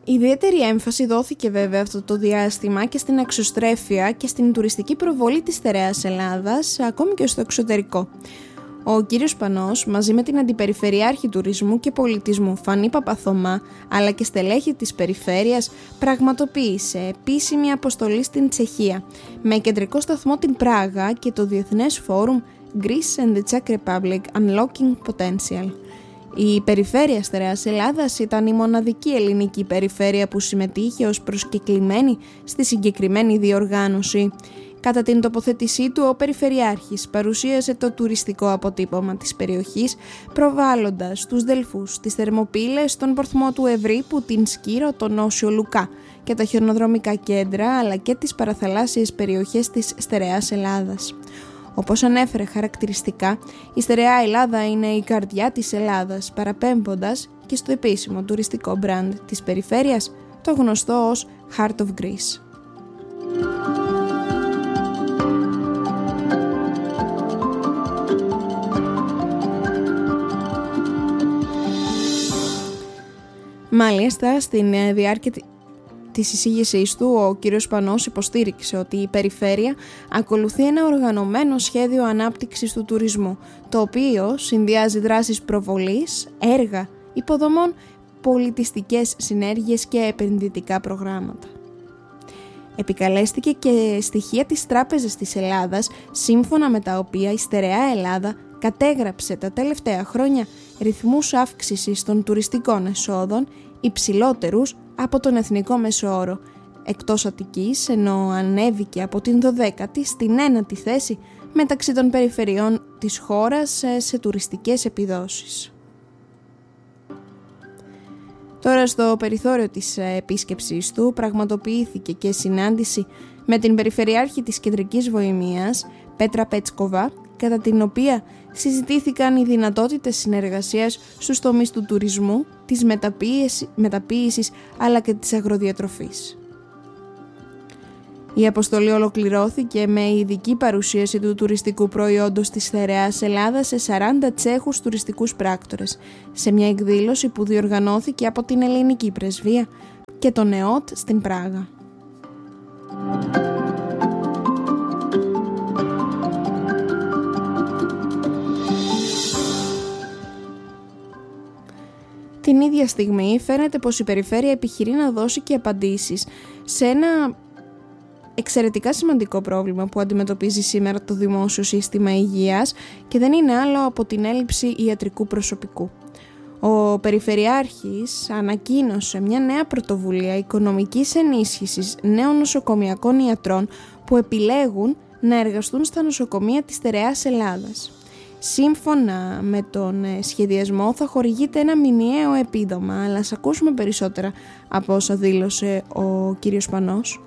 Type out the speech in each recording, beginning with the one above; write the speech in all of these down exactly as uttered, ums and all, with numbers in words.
Ιδιαίτερη έμφαση δόθηκε βέβαια αυτό το διάστημα και στην αξιοστρέφεια και στην τουριστική προβολή της στερεάς Ελλάδας, ακόμη και στο εξωτερικό. Ο κύριος Πανός, μαζί με την Αντιπεριφερειάρχη Τουρισμού και Πολιτισμού Φανή Παπαθωμά, αλλά και στελέχη της περιφέρειας, πραγματοποίησε επίσημη αποστολή στην Τσεχία, με κεντρικό σταθμό την Πράγα και το Διεθνές Φόρουμ Greece and the Czech Republic Unlocking Potential. Η περιφέρεια στερεάς Ελλάδας ήταν η μοναδική ελληνική περιφέρεια που συμμετείχε ως προσκεκλημένη στη συγκεκριμένη διοργάνωση. Κατά την τοποθέτησή του, ο Περιφερειάρχης παρουσίασε το τουριστικό αποτύπωμα της περιοχής, προβάλλοντας τους Δελφούς, τις Θερμοπύλες, τον Πορθμό του Ευρύπου, την Σκύρο, τον Όσιο Λουκά και τα χιονοδρομικά κέντρα, αλλά και τις παραθαλάσσιες περιοχές της στερεάς Ελλάδας. Όπως ανέφερε χαρακτηριστικά, η στερεά Ελλάδα είναι η καρδιά της Ελλάδας, παραπέμποντας και στο επίσημο τουριστικό μπραντ της περιφέρειας, το γνωστό ως Heart of Greece. Μάλιστα, στην διάρκεια της εισήγησής του, ο κύριος Πανός υποστήριξε ότι η περιφέρεια ακολουθεί ένα οργανωμένο σχέδιο ανάπτυξης του τουρισμού, το οποίο συνδυάζει δράσεις προβολής, έργα, υποδομών, πολιτιστικές συνέργειες και επενδυτικά προγράμματα. Επικαλέστηκε και στοιχεία της Τράπεζας της Ελλάδας, σύμφωνα με τα οποία η στερεά Ελλάδα κατέγραψε τα τελευταία χρόνια ρυθμούς αύξησης των τουριστικών εσόδων υψηλότερους από τον εθνικό μεσόωρο, εκτός Αττικής, ενώ ανέβηκε από την δωδέκατη στην ένατη θέση μεταξύ των περιφερειών της χώρας σε, σε τουριστικές επιδόσεις. Τώρα, στο περιθώριο της επίσκεψής του πραγματοποιήθηκε και συνάντηση με την Περιφερειάρχη της Κεντρικής Βοημίας, Πέτρα Πέτσκοβα, κατά την οποία συζητήθηκαν οι δυνατότητες συνεργασίας στους τομείς του τουρισμού, της μεταποίησης αλλά και της αγροδιατροφής. Η αποστολή ολοκληρώθηκε με ειδική παρουσίαση του τουριστικού προϊόντος της στερεάς Ελλάδας σε σαράντα Τσέχους τουριστικούς πράκτορες, σε μια εκδήλωση που διοργανώθηκε από την Ελληνική Πρεσβεία και τον ΕΟΤ στην Πράγα. Την ίδια στιγμή φαίνεται πως η περιφέρεια επιχειρεί να δώσει και απαντήσεις σε ένα εξαιρετικά σημαντικό πρόβλημα που αντιμετωπίζει σήμερα το δημόσιο σύστημα υγείας και δεν είναι άλλο από την έλλειψη ιατρικού προσωπικού. Ο Περιφερειάρχης ανακοίνωσε μια νέα πρωτοβουλία οικονομικής ενίσχυσης νέων νοσοκομιακών ιατρών που επιλέγουν να εργαστούν στα νοσοκομεία της στερεάς Ελλάδας. Σύμφωνα με τον σχεδιασμό θα χορηγείται ένα μηνιαίο επίδομα, αλλά ας ακούσουμε περισσότερα από όσα δήλωσε ο κύριος Πανός.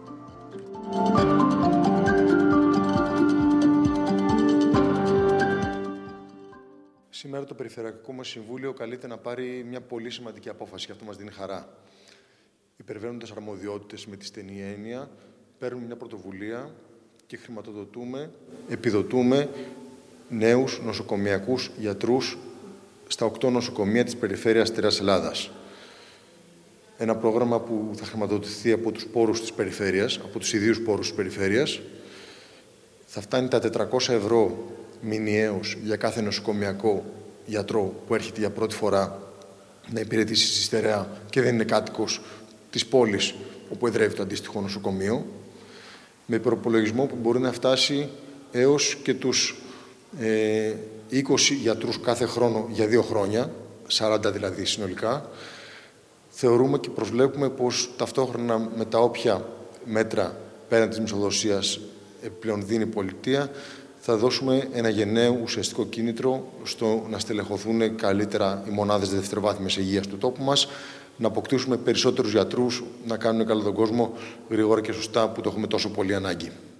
Σήμερα το Περιφερειακό μας Συμβούλιο καλείται να πάρει μια πολύ σημαντική απόφαση και αυτό μας δίνει χαρά. Υπερβαίνοντας αρμοδιότητες με τη στενή έννοια, παίρνουμε μια πρωτοβουλία και χρηματοδοτούμε, επιδοτούμε νέους νοσοκομιακούς γιατρούς στα οκτώ νοσοκομεία της περιφέρειας στερεάς Ελλάδας. Ένα πρόγραμμα που θα χρηματοδοτηθεί από τους πόρους της περιφέρειας, από τους ιδίους πόρους της περιφέρειας. Θα φτάνει τα τετρακόσια ευρώ μηνιαίως για κάθε νοσοκομιακό γιατρό που έρχεται για πρώτη φορά να υπηρετήσει στη στερεά και δεν είναι κάτοικος της πόλης όπου εδρεύει το αντίστοιχο νοσοκομείο, με προπολογισμό που μπορεί να φτάσει έως και τους ε, είκοσι γιατρούς κάθε χρόνο για δύο χρόνια, σαράντα δηλαδή συνολικά. Θεωρούμε και προσβλέπουμε πως ταυτόχρονα με τα όποια μέτρα πέραν της μισθοδοσίας επιπλέον δίνει η πολιτεία, θα δώσουμε ένα γενναίο ουσιαστικό κίνητρο στο να στελεχωθούν καλύτερα οι μονάδες δευτεροβάθμιας υγείας του τόπου μας, να αποκτήσουμε περισσότερους γιατρούς, να κάνουν καλό τον κόσμο γρήγορα και σωστά που το έχουμε τόσο πολύ ανάγκη.